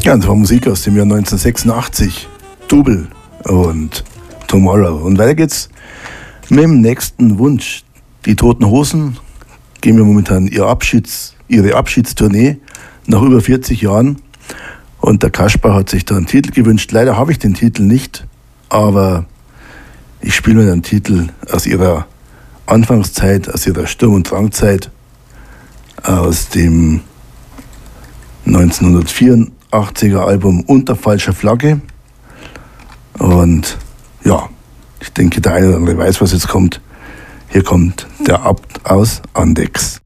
Ja, das war Musik aus dem Jahr 1986. Double und Tomorrow. Und weiter geht's mit dem nächsten Wunsch. Die Toten Hosen gehen wir momentan ihre Abschiedstournee nach über 40 Jahren. Und der Kasper hat sich da einen Titel gewünscht. Leider habe ich den Titel nicht, aber ich spiele mir den Titel aus ihrer Anfangszeit, aus ihrer Sturm- und Drangzeit, aus dem 1984er Album Unter falscher Flagge. Und ja, ich denke, der eine oder andere weiß, was jetzt kommt. Hier kommt der Abt aus Andex.